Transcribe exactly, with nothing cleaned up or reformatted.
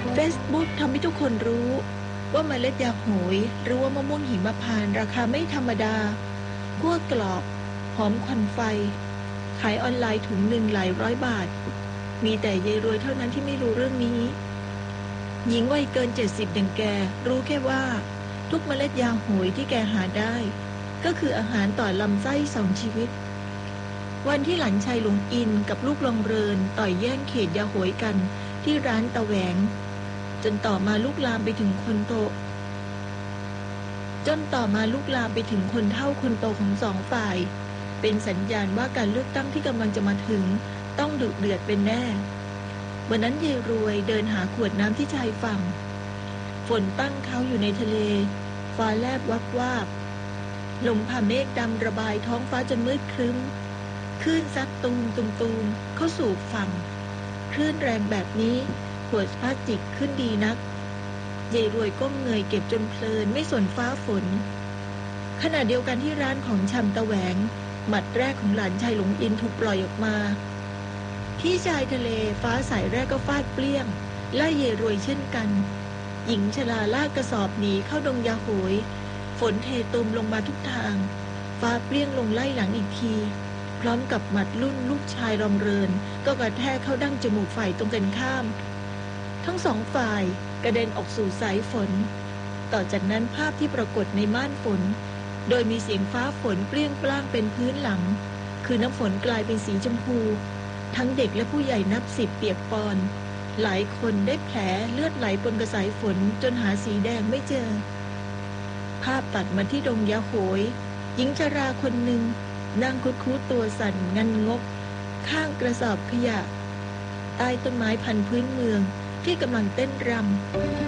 Facebook ทำให้ทุกคนรู้ว่าเมล็ดยาโหยหรือว่ามะม่วงหิมพานต์ราคาไม่ธรรมดาคั่วกรอบหอมควันไฟขายออนไลน์ถุงหนึ่งหลายร้อยบาทมีแต่ยายรวยเท่านั้นที่ไม่รู้เรื่องนี้หญิงวัยเกินเจ็ดสิบอย่างแกรู้แค่ว่าทุกเมล็ดยาโหยที่แกหาได้ก็คืออาหารต่อลำไส้สองชีวิตวันที่หลานชายหลวงอินกับลูกลองเรินต่อยแย่งเขตยาโหยกันที่ร้านตะแหวงจนต่อมาลุกลามไปถึงคนโตจนต่อมาลุกลามไปถึงคนเฒ่าคนโตของสองฝ่ายเป็นสัญญาณว่าการเลือกตั้งที่กำลังจะมาถึงต้องดุเดือดเป็นแน่วันนั้นยายรวยเดินหาขวดน้ำที่ชายฝั่งฝนตั้งเขาอยู่ในทะเลฟ้าแลบวับวาบลมพาเมฆดำระบายท้องฟ้าจนมืดครึ้มคลื่นซัดตูมตุมตูมเข้าสู่ฝั่งคลื่นแรงแบบนี้ขวดพลาสติกขึ้นดีนักยายรวยก้มเงยเก็บจนเพลินไม่สนฟ้าฝนขณะเดียวกันที่ร้านของชำตะแหวงหมัดแรกของหลานชายหลวงอินถูกปล่อยออกมาที่ชายทะเลฟ้าสายแรกก็ฟาดเปรี้ยงไล่ยายรวยเช่นกันหญิงชราลากกระสอบหนีเข้าดงยาโหยฝนเทตุ่มลงมาทุกทางฟ้าเปรี้ยงลงไล่หลังอีกทีพร้อมกับหมัดรุ่นลูกชายรองเรินก็กระแทกเข้าดั้งจมูกฝ่ายตรงกันข้ามทั้งสองฝ่ายกระเด็นออกสู่สายฝนต่อจากนั้นภาพที่ปรากฏในม่านฝนโดยมีเสียงฟ้าฝนเปรี้ยงปร้างเป็นพื้นหลังคือน้ำฝนกลายเป็นสีชมพูทั้งเด็กและผู้ใหญ่นับสิบเปียกปอนหลายคนได้แผลเลือดไหลปนกระสายฝนจนหาสีแดงไม่เจอภาพตัดมาที่ดงยาโหยหญิงชราคนหนึ่งนั่งคุดคู้ตัวสั่นงันงกข้างกระสอบขยะใต้ต้นไม้พันพื้นเมืองที่กำลังเต้นรำ